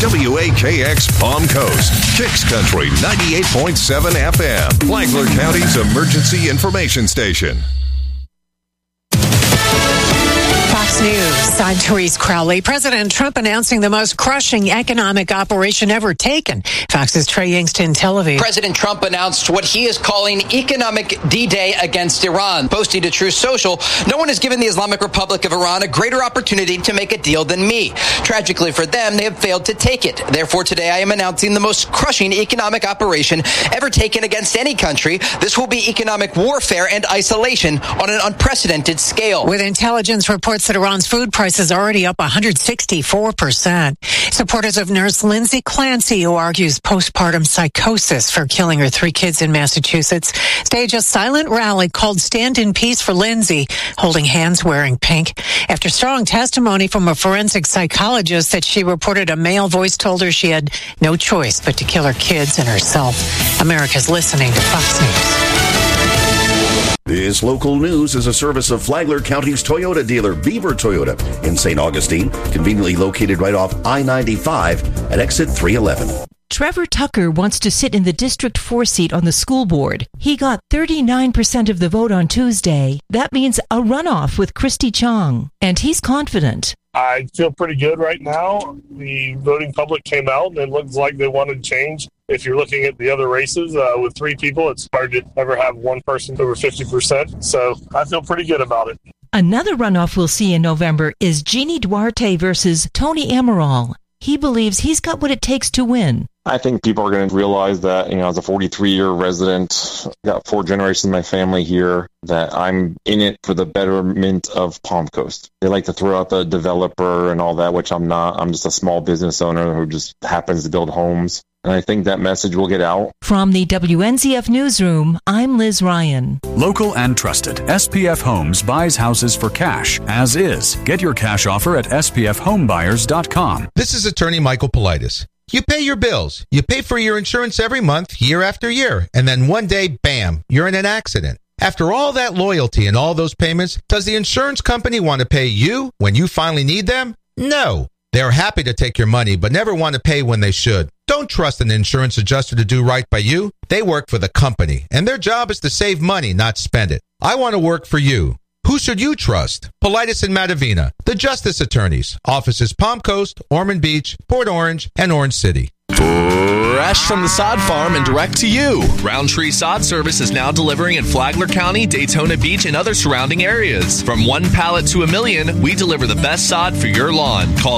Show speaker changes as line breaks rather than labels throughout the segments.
WAKX Palm Coast, Kicks Country 98.7 FM, Flagler County's emergency information station.
Fox News, I'm Therese Crowley. President Trump announcing the most crushing economic operation ever taken. Fox's Trey Yingst in Tel Aviv.
President Trump announced what he is calling economic D-Day against Iran. Posting to Truth Social, no one has given the Islamic Republic of Iran a greater opportunity to make a deal than me. Tragically for them, they have failed to take it. Therefore, today I am announcing the most crushing economic operation ever taken against any country. This will be economic warfare and isolation on an unprecedented scale.
With intelligence reports that Iran's food prices are already up 164%. Supporters of nurse Lindsay Clancy, who argues postpartum psychosis for killing her 3 kids in Massachusetts, stage a silent rally called Stand in Peace for Lindsay, holding hands wearing pink. After strong testimony from a forensic psychologist that she reported a male voice told her she had no choice but to kill her kids and herself. America's listening to Fox News.
This local news is a service of Flagler County's Toyota dealer, Beaver Toyota, in St. Augustine, conveniently located right off I-95 at exit 311.
Trevor Tucker wants to sit in the District 4 seat on the school board. He got 39% of the vote on Tuesday. That means a runoff with Christy Chong, and he's confident.
I feel pretty good right now. The voting public came out, and it looks like they wanted change. If you're looking at the other races, with 3 people, it's hard to ever have one person over 50%. So I feel pretty good about it.
Another runoff we'll see in November is Jeannie Duarte versus Tony Amaral. He believes he's got what it takes to win.
I think people are going to realize that, as a 43-year resident, got 4 generations of my family here, that I'm in it for the betterment of Palm Coast. They like to throw out the developer and all that, which I'm not. I'm just a small business owner who just happens to build homes. And I think that message will get out.
From the WNZF Newsroom, I'm Liz Ryan.
Local and trusted, SPF Homes buys houses for cash, as is. Get your cash offer at spfhomebuyers.com.
This is attorney Michael Politis. You pay your bills. You pay for your insurance every month, year after year. And then one day, bam, you're in an accident. After all that loyalty and all those payments, does the insurance company want to pay you when you finally need them? No. They're happy to take your money, but never want to pay when they should. Don't trust an insurance adjuster to do right by you. They work for the company, and their job is to save money, not spend it. I want to work for you. Who should you trust? Politis and Matavina, the Justice Attorneys. Offices Palm Coast, Ormond Beach, Port Orange, and Orange City.
Fresh from the sod farm and direct to you. Roundtree Sod Service is now delivering in Flagler County, Daytona Beach, and other surrounding areas. From 1 pallet to 1,000,000, we deliver the best sod for your lawn. Call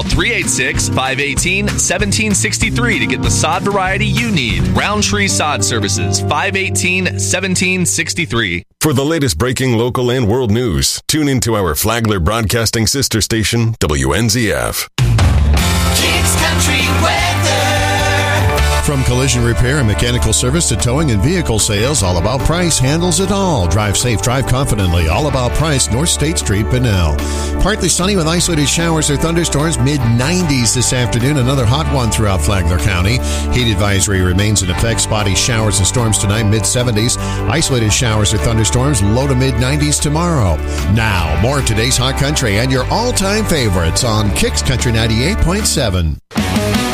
386-518-1763 to get the sod variety you need. Roundtree Sod Services, 518-1763.
For the latest breaking local and world news, tune into our Flagler Broadcasting sister station, WNZF.
Kicks Country Weather.
From collision repair and mechanical service to towing and vehicle sales, All About Price handles it all. Drive safe, drive confidently. All About Price, North State Street, Bunnell. Partly sunny with isolated showers or thunderstorms, mid-90s this afternoon. Another hot one throughout Flagler County. Heat advisory remains in effect. Spotty showers and storms tonight, mid-70s. Isolated showers or thunderstorms, low to mid-90s tomorrow. Now, more of today's Hot Country and your all-time favorites on Kicks Country 98.7.